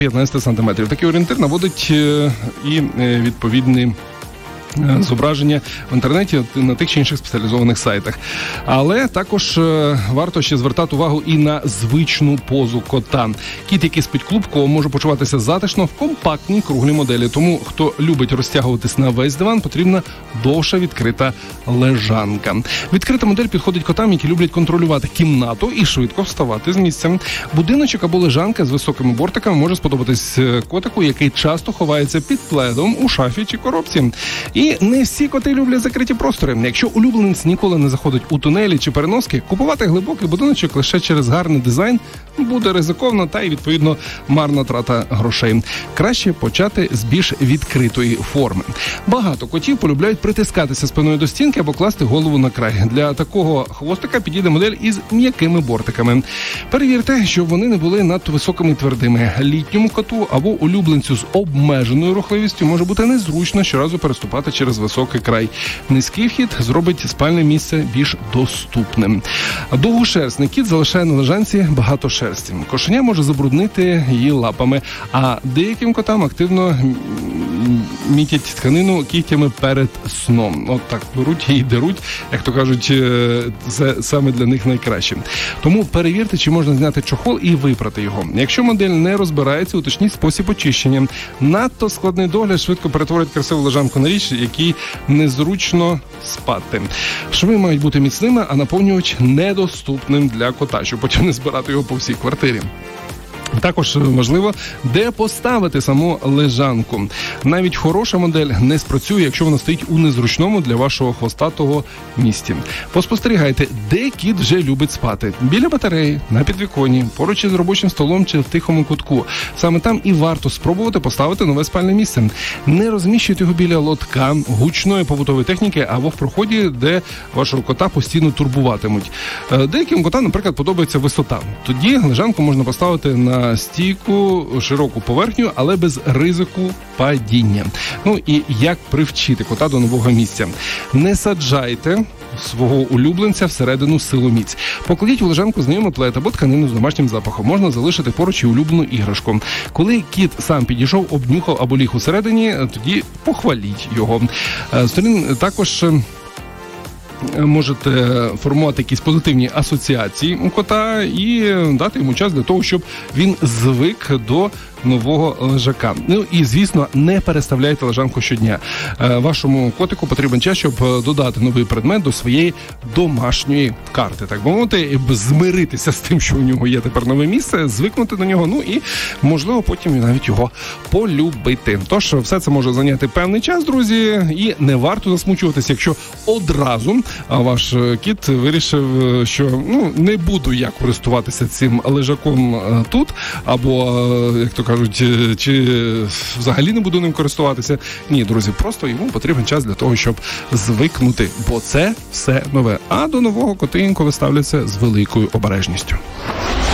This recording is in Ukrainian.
15 сантиметрів. Такий орієнтир наводить і відповідний зображення в інтернеті на тих чи інших спеціалізованих сайтах. Але також варто ще звертати увагу і на звичну позу кота. Кіт, який спить клубком, може почуватися затишно в компактній круглій моделі. Тому, хто любить розтягуватись на весь диван, потрібна довша відкрита лежанка. Відкрита модель підходить котам, які люблять контролювати кімнату і швидко вставати з місця. Будиночок або лежанка з високими бортиками може сподобатись котику, який часто ховається під пледом у шафі чи коробці. І не всі коти люблять закриті простори. Якщо улюбленець ніколи не заходить у тунелі чи переноски, купувати глибокий будиночок лише через гарний дизайн буде ризиковано та й, відповідно, марна трата грошей. Краще почати з більш відкритої форми. Багато котів полюбляють притискатися спиною до стінки або класти голову на край. Для такого хвостика підійде модель із м'якими бортиками. Перевірте, щоб вони не були надто високими і твердими. Літньому коту або улюбленцю з обмеженою рухливістю може бути незручно щоразу переступати через високий край. Низький вхід зробить спальне місце більш доступним. Довгошерстний кіт залишає на лежанці багато шерсті. Кошеня може забруднити її лапами, а деяким котам активно мітять тканину кігтями перед сном. От так беруть і деруть, як то кажуть, це саме для них найкраще. Тому перевірте, чи можна зняти чохол і випрати його. Якщо модель не розбирається, уточніть спосіб очищення. Надто складний догляд швидко перетворить красиву лежанку на річ, якій незручно спати. Шви мають бути міцними, а наповнювач недоступним для кота, щоб потім не збирати його по всій квартирі. Також важливо, де поставити саму лежанку. Навіть хороша модель не спрацює, якщо вона стоїть у незручному для вашого хвостатого місці. Поспостерігайте, де кіт вже любить спати. Біля батареї, на підвіконні, поруч із робочим столом чи в тихому кутку. Саме там і варто спробувати поставити нове спальне місце. Не розміщуйте його біля лотка, гучної побутової техніки або в проході, де вашого кота постійно турбуватимуть. Деяким котам, наприклад, подобається висота. Тоді лежанку можна поставити на стійку, широку поверхню, але без ризику падіння. Ну і як привчити кота до нового місця? Не саджайте свого улюбленця всередину силоміць. Покладіть у лежанку знайомий плед або тканину з домашнім запахом. Можна залишити поруч і улюблену іграшку. Коли кіт сам підійшов, обнюхав або ліг усередині, тоді похваліть його. Також можете формувати якісь позитивні асоціації у кота і дати йому час для того, щоб він звик до нового лежака. Ну і, звісно, не переставляйте лежанку щодня. Вашому котику потрібен час, щоб додати новий предмет до своєї домашньої карти, так би мовити, змиритися з тим, що у нього є тепер нове місце, звикнути до нього, ну і, можливо, потім навіть його полюбити. Тож, все це може зайняти певний час, друзі, і не варто засмучуватися, якщо одразу ваш кіт вирішив, що не буду я користуватися цим лежаком тут, або, як то кажуть, чи взагалі не буду ним користуватися. Ні, друзі, просто йому потрібен час для того, щоб звикнути, бо це все нове. А до нового коти інколи ставляться з великою обережністю.